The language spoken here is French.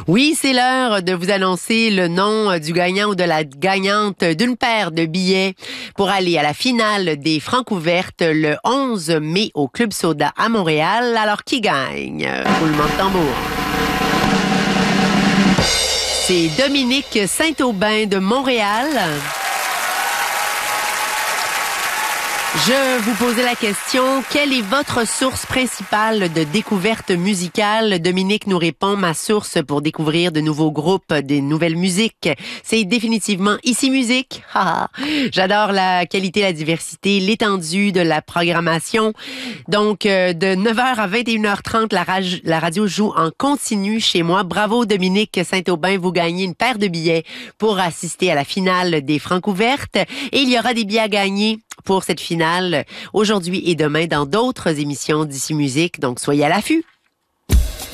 Oui, c'est l'heure de vous annoncer le nom du gagnant ou de la gagnante d'une paire de billets pour aller à la finale des Francouvertes le 11 mai au Club Soda à Montréal. Alors, qui gagne? Roulement de tambour. C'est Dominique Saint-Aubin de Montréal. Je vous posais la question, quelle est votre source principale de découverte musicale? Dominique nous répond, ma source pour découvrir de nouveaux groupes, des nouvelles musiques, c'est définitivement Ici Musique. J'adore la qualité, la diversité, l'étendue de la programmation. Donc, de 9h à 21h30, la radio joue en continu chez moi. Bravo Dominique Saint-Aubin, vous gagnez une paire de billets pour assister à la finale des Francouvertes. Et il y aura des billets à gagner pour cette finale aujourd'hui et demain dans d'autres émissions d'Ici Musique. Donc, soyez à l'affût.